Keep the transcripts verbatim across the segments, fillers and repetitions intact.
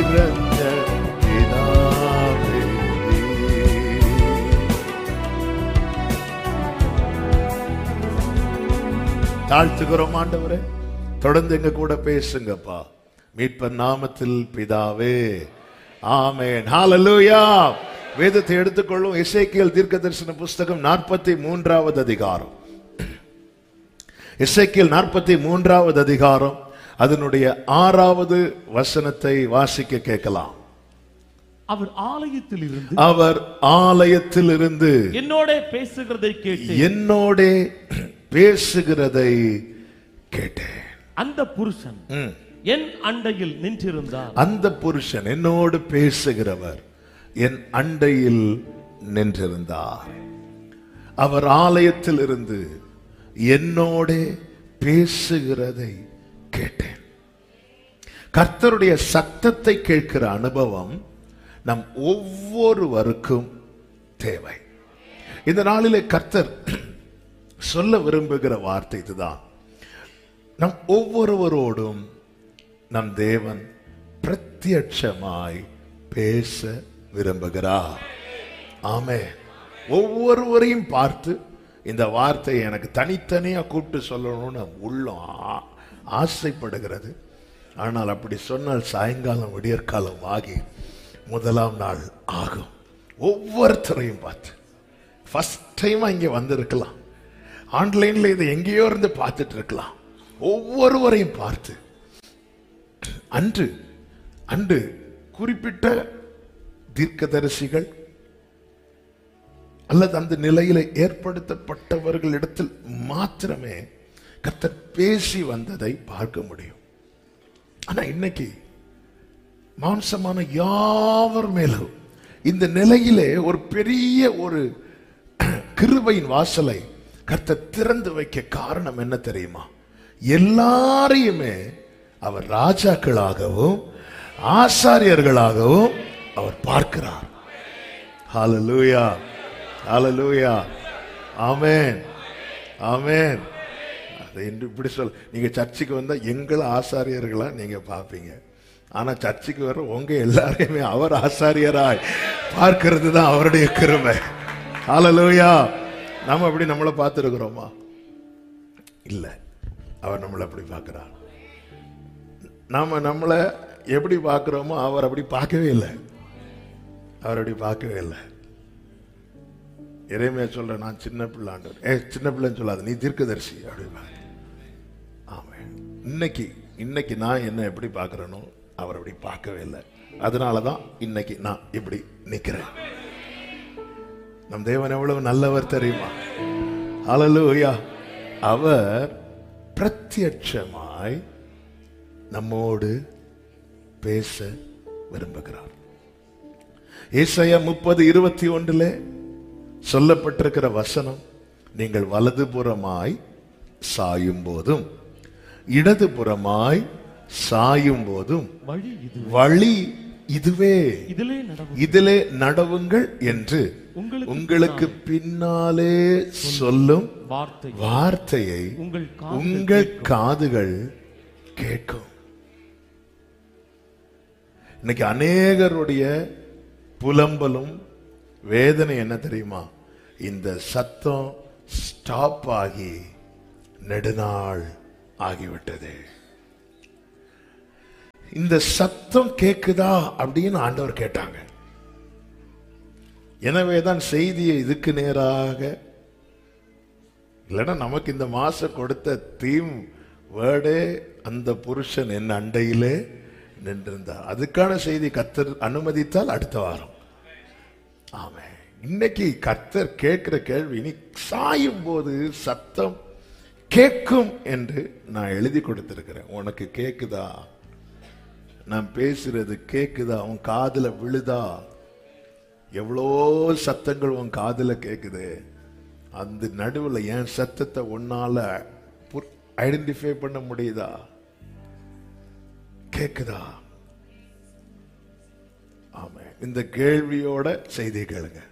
நிறைந்த பிதாவே. தாழ்த்துகிறோம் ஆண்டவரே, தொடர்ந்து எங்க கூட பேசுங்கப்பா. மீட்பர் நாமத்தில் பிதாவே, ஆமென். ஹல்லேலூயா. வேதத்தை எடுத்துக்கொள்ளும். எசேக்கியேல் தீர்க்கதரிசன புஸ்தகம் நாற்பத்தி மூன்றாவது அதிகாரம். எசேக்கியேல் நாற்பத்தி மூன்றாவது அதிகாரம், அதனுடைய ஆறாவது வசனத்தை வாசிக்க கேட்கலாம். அவர் ஆலயத்தில் இருந்து அவர் ஆலயத்தில் இருந்து என்னோட பேசுகிறதை கேட்டு என்னோட பேசுகிறதை கேட்டேன். அந்த புருஷன் என் அண்டையில் நின்றிருந்தார். அந்த புருஷன், என்னோடு பேசுகிறவர், என் அண்டையில் நின்றிருந்தார். அவர் ஆலயத்தில் இருந்து என்னோட பேசுகிறதை கேட்டேன். கர்த்தருடைய சத்தத்தை கேட்கிற அனுபவம் நம் ஒவ்வொருவருக்கும் தேவை. இந்த நாளிலே கர்த்தர் சொல்ல விரும்புகிற வார்த்தை இதுதான். நம் ஒவ்வொருவரோடும் நம் தேவன் பிரத்யட்சமாய் பேச விரும்புகிறார். ஆமென். ஒவ்வொருவரையும் பார்த்து இந்த வார்த்தையை எனக்கு தனித்தனியா கூப்பிட்டு சொல்லணும்னு உள்ளம் ஆசைப்படுகிறது. ஆனால் அப்படி சொன்னால் சாயங்காலம் விடியற்காலம் ஆகி முதலாம் நாள் ஆகும். ஒவ்வொருத்தரையும் பார்த்து ஃபர்ஸ்ட் டைமா இங்க வந்திருக்கலாம், ஆன்லைன்ல இதை எங்கேயோ இருந்து பார்த்துட்டு இருக்கலாம். ஒவ்வொருவரையும் பார்த்து அன்று அன்று குறிப்பிட்ட தீர்க்கதரிசிகள் அல்லது அந்த நிலையில ஏற்படுத்தப்பட்டவர்களிடத்தில் மாத்திரமே கர்த்தர் பேசி வந்ததை பார்க்க முடியும். ஆனா இன்னைக்கு மாம்சமான யாவர் மேலும் இந்த நிலையிலே ஒரு பெரிய ஒரு கிருபையின் வாசலை கர்த்தர் திறந்து வைக்க காரணம் என்ன தெரியுமா? எல்லாரையுமே அவர் ராஜாக்களாகவும் ஆசாரியர்களாகவும் அவர் பார்க்கிறார். ஹல்லேலூயா, ஹல்லேலூயா, ஆமென், ஆமென். அதை இப்படி சொல்ல, நீங்க சர்ச்சுக்கு வந்தா எங்களை ஆசாரியர்களா நீங்க பார்ப்பீங்க. ஆனா சர்ச்சுக்கு வர உங்க எல்லாரையுமே அவர் ஆசாரியராய் பார்க்கிறது தான் அவருடைய கிருபை. ஹல்லேலூயா. நாம அப்படி நம்மளை பார்த்துருக்கிறோமா? இல்ல, அவர் நம்மளை அப்படி பார்க்கிறார். நாம நம்மளை எப்படி பார்க்கிறோமோ அவர் அப்படி பார்க்கவே இல்லை. அவர் அப்படி பார்க்கவே இல்லை. இறைமையா சொல்ற, நான் சின்ன பிள்ளை ஆண்டவர். ஏ சின்ன பிள்ளைன்னு சொல்லாது, நீ தீர்க்கதரிசி அப்படி. ஆமென். இன்னைக்கு இன்னைக்கு நான் என்ன எப்படி பார்க்கிறேனோ அவர் அப்படி பார்க்கவே இல்லை. அதனாலதான் இன்னைக்கு நான் இப்படி நிக்கிறேன். நம் தேவன் எவ்வளவு நல்லவர் தெரியுமா? ஹல்லேலூயா. அவர் பிரத்யட்சமாய் நம்மோடு பேச விரும்புகிறார். ஏசாயா முப்பது இருபத்தி ஒன்றுல சொல்லப்பட்டிருக்கிற வசனம், நீங்கள் வலதுபுறமாய் சாயும் போதும் இடதுபுறமாய் சாயும் போதும் வழி இதுவே, இதிலே நடவுங்கள் என்று உங்களுக்கு பின்னாலே சொல்லும் வார்த்தையை உங்கள் காதுகள் கேட்கும். இன்னைக்கு அநேகருடைய புலம்பலும் வேதனை என்ன தெரியுமா? இந்த சத்தம் ஸ்டாப் ஆகி நெடுநாள் ஆகிவிட்டது. இந்த சத்தம் கேக்குதா அப்படின்னு ஆண்டவர் கேட்டாங்க. எனவேதான் செய்தியை இதுக்கு நேராக, இல்லைன்னா நமக்கு இந்த மாசம் கொடுத்த தீம் வேர்டே அந்த புருஷன் என் அண்டையிலே நின்றிருந்தார். அதுக்கான செய்தி கர்த்தர் அனுமதித்தால் அடுத்த வாரம். ஆமே. இன்னைக்கு கர்த்தர் கேட்கிற கேள்வி, நீ சாயும் போது சத்தம் கேட்கும் என்று நான் எழுதி கொடுத்திருக்கிறேன். உனக்கு கேக்குதா? நான் பேசுறது கேக்குதா? உன் காதுல விழுதா? எவ்வளோ சத்தங்கள் உன் காதுல கேக்குது. அந்த நடுவில் என் சத்தத்தை உன்னால ஐடென்டிஃபை பண்ண முடியுதா? கேக்குதா? ஆமா. இந்த கேள்வியோட செய்தி கேளுங்க.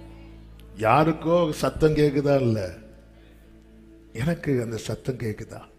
யாருக்கோ சத்தம் கேக்குதா? இல்ல, எனக்கு அந்த சத்தம் கேக்குதா?